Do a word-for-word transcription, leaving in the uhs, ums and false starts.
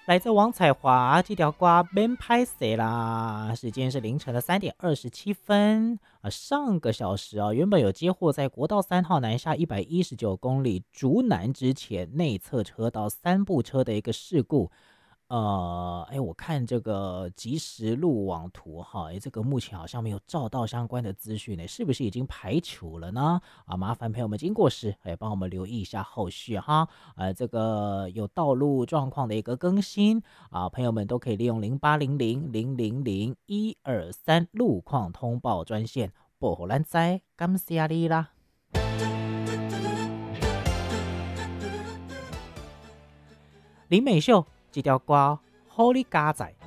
来自王彩华这条歌免拍谁啦？时间是凌晨的三点二十七分啊。上个小时啊，原本有接获在国道三号南下一百一十九公里竹南之前内侧车道三部车的一个事故。呃，哎，我看这个即时路网图哈，哎，这个目前好像没有照到相关的资讯呢，是不是已经排除了呢？啊，麻烦朋友们经过时，哎，帮我们留意一下后续哈。呃，这个有道路状况的一个更新啊，朋友们都可以利用零八零零零零零一二三路况通报专线，报给咱知，感谢你啦。林美秀这条歌好你加载。